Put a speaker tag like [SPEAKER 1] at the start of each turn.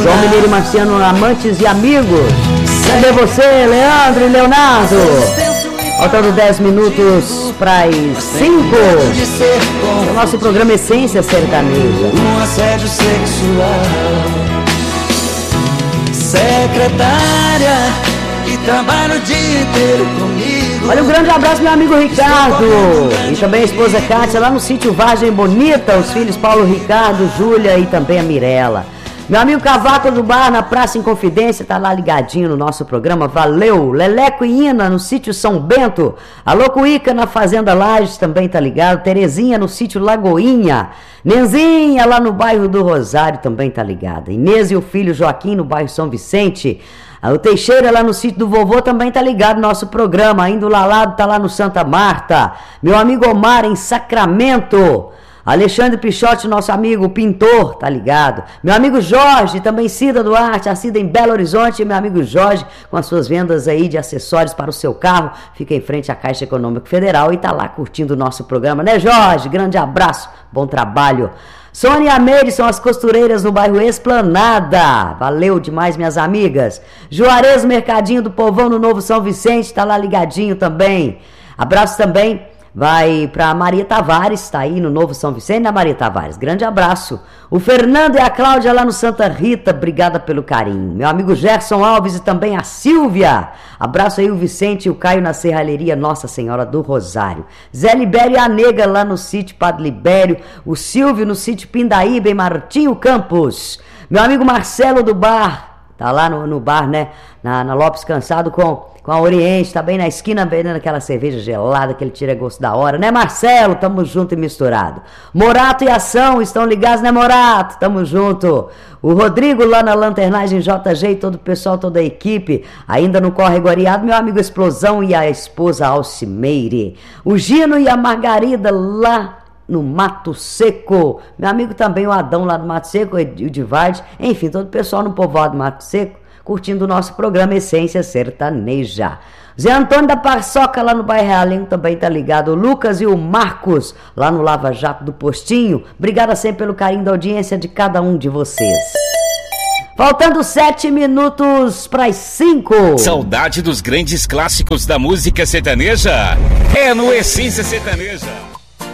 [SPEAKER 1] João Mineiro e Marciano, amantes e amigos. Cadê você, Leandro e Leonardo? Faltando 10 minutos para as 5. O nosso programa Essência Sertaneja.
[SPEAKER 2] Um assédio sexual. Secretária que trabalha o dia inteiro comigo.
[SPEAKER 1] Olha, um grande abraço meu amigo Ricardo e também a esposa Kátia lá no sítio Vargem Bonita, os filhos Paulo, Ricardo, Júlia e também a Mirella. Meu amigo Cavaco do Bar na Praça Inconfidência tá lá ligadinho no nosso programa, valeu. Leleco e Ina no sítio São Bento. Alô Cuíca na Fazenda Lages também tá ligado. Terezinha no sítio Lagoinha. Nenzinha lá no bairro do Rosário também tá ligada. Inês e o filho Joaquim no bairro São Vicente. O Teixeira lá no sítio do vovô também tá ligado no nosso programa. Ainda o Lalado tá lá no Santa Marta. Meu amigo Omar em Sacramento. Alexandre Pichotti, nosso amigo pintor, tá ligado? Meu amigo Jorge, também Cida Duarte, a Cida em Belo Horizonte. Meu amigo Jorge, com as suas vendas aí de acessórios para o seu carro, fica em frente à Caixa Econômica Federal e tá lá curtindo o nosso programa, né, Jorge? Grande abraço, bom trabalho. Sônia e a Meire são as costureiras no bairro Esplanada. Valeu demais, minhas amigas. Juarez, Mercadinho do Povão no Novo São Vicente, tá lá ligadinho também. Abraço também. Vai para Maria Tavares, tá aí no Novo São Vicente, né, Maria Tavares? Grande abraço. O Fernando e a Cláudia lá no Santa Rita, obrigada pelo carinho. Meu amigo Gerson Alves e também a Silvia. Abraço aí o Vicente e o Caio na Serralheria Nossa Senhora do Rosário. Zé Libério e a Nega lá no sítio Padre Libério. O Silvio no sítio Pindaíba em Martinho Campos. Meu amigo Marcelo do Bar, tá lá no bar, né? Na Lopes Cansado com a Oriente, tá bem na esquina, vendendo aquela cerveja gelada, aquele tira gosto da hora, né, Marcelo? Tamo junto e misturado. Morato e Ação, estão ligados, né, Morato? Tamo junto. O Rodrigo lá na Lanternagem JG e todo o pessoal, toda a equipe, ainda no Córrego Areado, meu amigo Explosão e a esposa Alcimeire. O Gino e a Margarida lá no Mato Seco. Meu amigo também, o Adão lá no Mato Seco, e o Divide, enfim, todo o pessoal no povoado do Mato Seco, curtindo o nosso programa Essência Sertaneja. Zé Antônio da Paçoca lá no bairro Realengo também tá ligado. O Lucas e o Marcos lá no Lava Jato do Postinho. Obrigada sempre pelo carinho da audiência de cada um de vocês. Faltando 7 minutos para as 5.
[SPEAKER 3] Saudade dos grandes clássicos da música sertaneja? É no Essência Sertaneja.